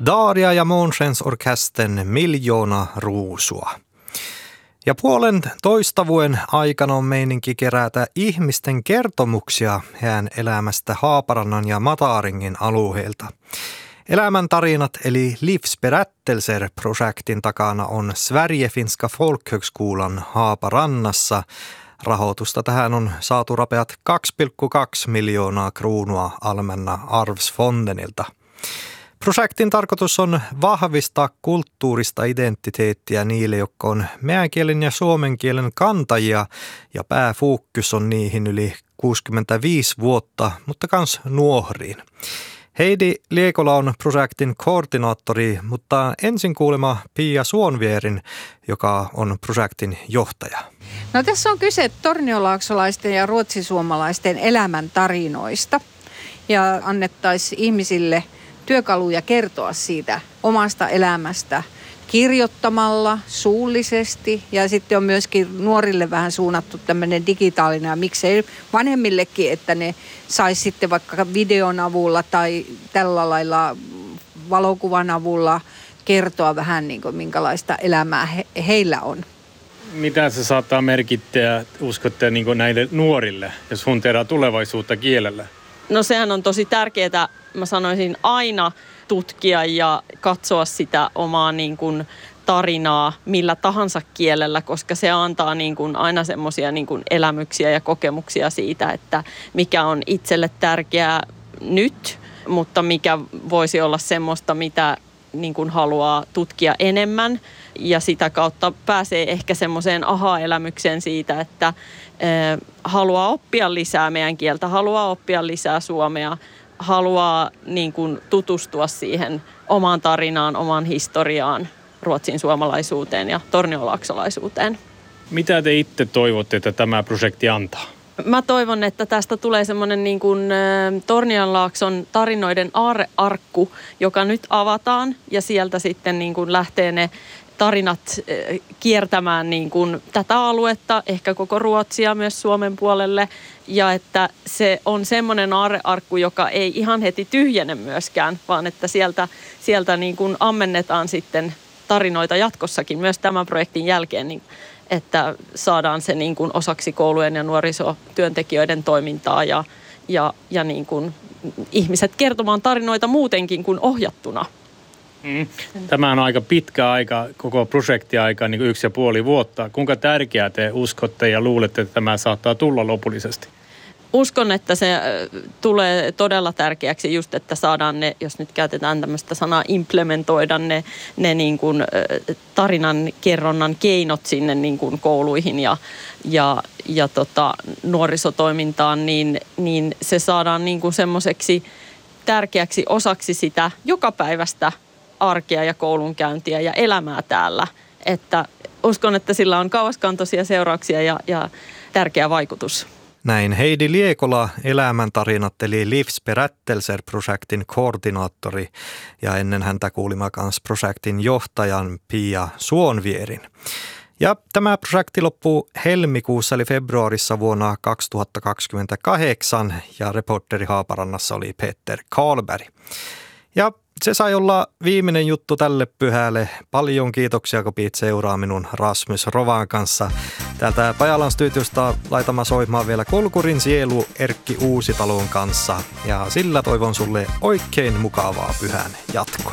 Daria ja Månskensorkestern Miljoona ruusua. Ja 1,5 vuoden aikana on meininki kerätä ihmisten kertomuksia heidän elämästä Haaparannan ja Mataringin alueilta. Elämäntarinat eli Livsberättelser-projektin takana on Sverigefinska folkhögskolan Haaparannassa. Rahoitusta tähän on saatu rapeat 2,2 miljoonaa kruunua Allmänna arvsfondenilta. Projektin tarkoitus on vahvistaa kulttuurista identiteettiä niille, jotka on meänkielen ja suomen kielen kantajia, ja pääfokus on niihin yli 65 vuotta, mutta kans nuoriin. Heidi Liekola on projektin koordinaattori, mutta ensin kuulema Pia Suonvierin, joka on projektin johtaja. No, tässä on kyse torniolaaksolaisten ja ruotsisuomalaisten elämäntarinoista ja annettaisiin ihmisille työkaluja kertoa siitä omasta elämästä kirjoittamalla, suullisesti, ja sitten on myöskin nuorille vähän suunnattu tämmöinen digitaalinen ja miksei vanhemmillekin, että ne saisi sitten vaikka videon avulla tai tällä lailla valokuvan avulla kertoa vähän niin kuin minkälaista elämää heillä on. Mitä se saattaa merkittää, uskotte, niin kuin näille nuorille, jos funteeraa tulevaisuutta kielellä? No, sehän on tosi tärkeää, mä sanoisin, aina tutkia ja katsoa sitä omaa niin kuin tarinaa millä tahansa kielellä, koska se antaa niin kuin aina semmoisia niin kuin elämyksiä ja kokemuksia siitä, että mikä on itselle tärkeää nyt, mutta mikä voisi olla semmoista, mitä niin kuin haluaa tutkia enemmän, ja sitä kautta pääsee ehkä semmoiseen aha-elämykseen siitä, että haluaa oppia lisää meidän kieltä, haluaa oppia lisää suomea, haluaa niin kuin tutustua siihen omaan tarinaan, omaan historiaan, ruotsin suomalaisuuteen ja torniolaaksolaisuuteen. Mitä te itse toivotte, että tämä projekti antaa? Mä toivon, että tästä tulee semmoinen niin kuin Tornionlaakson tarinoiden aarrearkku, joka nyt avataan, ja sieltä sitten niin kuin lähtee ne tarinat kiertämään niin kuin tätä aluetta, ehkä koko Ruotsia myös Suomen puolelle, ja että se on semmoinen aarrearkku, joka ei ihan heti tyhjene myöskään, vaan että sieltä niin kuin ammennetaan sitten tarinoita jatkossakin myös tämän projektin jälkeen, niin että saadaan se niin kuin osaksi koulujen ja nuorisotyöntekijöiden toimintaa ja niin kuin ihmiset kertomaan tarinoita muutenkin kuin ohjattuna. Tämä on aika pitkä aika, koko projektiaika, niin kuin 1,5 vuotta. Kuinka tärkeää te uskotte ja luulette, että tämä saattaa tulla lopullisesti? Uskon, että se tulee todella tärkeäksi just, että saadaan ne, jos nyt käytetään tämmöistä sanaa, implementoida ne niin kuin tarinan kerronnan keinot sinne niin kuin kouluihin ja nuorisotoimintaan, niin se saadaan niin kuin semmoiseksi tärkeäksi osaksi sitä jokapäiväistä arkea ja koulunkäyntiä ja elämää täällä. Että uskon, että sillä on kauaskantoisia seurauksia ja tärkeä vaikutus. Näin Heidi Liekola, elämäntarinat eli Livsberättelser-projektin koordinaattori, ja ennen häntä kuulimme myös projektin johtajan Pia Suonvierin. Ja tämä projekti loppuu helmikuussa eli februarissa vuonna 2028, ja reporteri Haaparannassa oli Peter Karlberg. Ja se sai olla viimeinen juttu tälle pyhälle. Paljon kiitoksia, kun piit seuraa minun Rasmus Rovan kanssa. Täältä Pajalan studiosta laitamme soimaan vielä Kolkurin sielu Erkki Uusitalon kanssa. Ja sillä toivon sulle oikein mukavaa pyhän jatkoa.